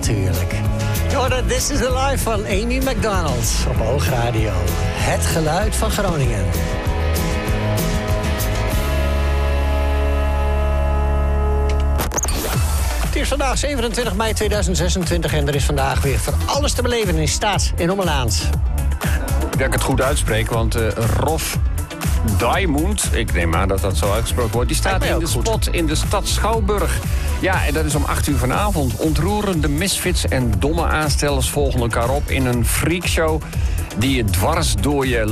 natuurlijk. Jordan, This is the Life van Amy McDonald op Oogradio. Het geluid van Groningen. Het is vandaag 27 mei 2026 en er is vandaag weer voor alles te beleven in Stad in Ommeland. Dat ik het goed uitspreek, want Rof Diamond, ik neem aan dat dat zo uitgesproken wordt, die staat in de spot in de stad Schouwburg. Ja, en dat is om 8 uur vanavond. Ontroerende misfits en domme aanstellers volgen elkaar op in een freakshow die je dwars door je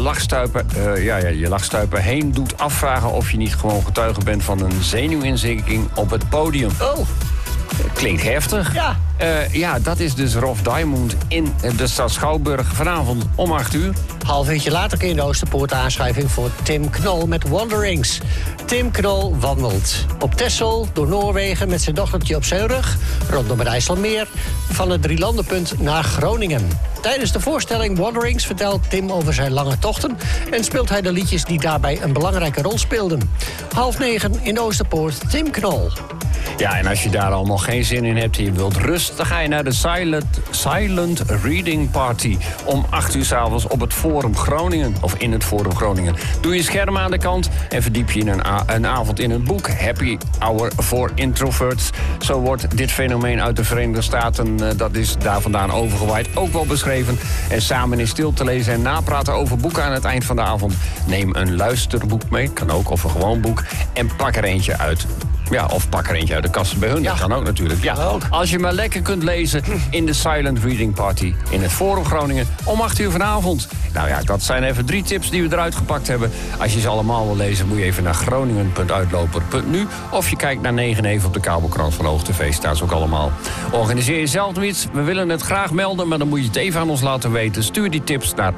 lachstuipen heen doet afvragen of je niet gewoon getuige bent van een zenuwinzinking op het podium. Oh. Klinkt heftig. Ja. Ja, dat is dus Rof Diamond in de stad Schouwburg vanavond om 8 uur. Half uurtje later kun je in de Oosterpoort aanschrijving voor Tim Knol met Wanderings. Tim Knol wandelt op Texel door Noorwegen met zijn dochtertje op zijn rug, rondom het IJsselmeer, van het Drielandenpunt naar Groningen. Tijdens de voorstelling Wanderings vertelt Tim over zijn lange tochten en speelt hij de liedjes die daarbij een belangrijke rol speelden. 8:30 in de Oosterpoort, Tim Knol. Ja, en als je daar al nog geen zin in hebt en je wilt rust, dan ga je naar de Silent Reading Party om 8 uur 's avonds op het Forum Groningen, of in het Forum Groningen. Doe je scherm aan de kant en verdiep je in een avond in het boek Happy Hour for Introverts. Zo wordt dit fenomeen uit de Verenigde Staten, dat is daar vandaan overgewaaid, ook wel beschreven. En samen in stilte lezen en napraten over boeken aan het eind van de avond. Neem een luisterboek mee, kan ook, of een gewoon boek, en pak er eentje uit. Ja, of pak er eentje uit de kast bij hun. Ja. Dat kan ook natuurlijk. Ja. Ook. Als je maar lekker kunt lezen in de Silent Reading Party in het Forum Groningen om 8 uur vanavond. Nou ja, dat zijn even 3 tips die we eruit gepakt hebben. Als je ze allemaal wil lezen, moet je even naar groningen.uitloper.nu of je kijkt naar 9/9 op de kabelkrant van OogTV. Staan ze ook allemaal. Organiseer je zelf nog iets. We willen het graag melden, maar dan moet je het even aan ons laten weten. Stuur die tips naar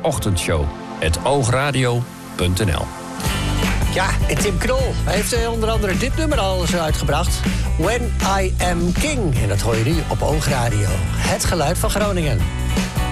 ochtendshow@oogradio.nl. Ja, en Tim Knol heeft onder andere dit nummer al eens uitgebracht. When I Am King. En dat hoor je nu op Oogradio. Het geluid van Groningen.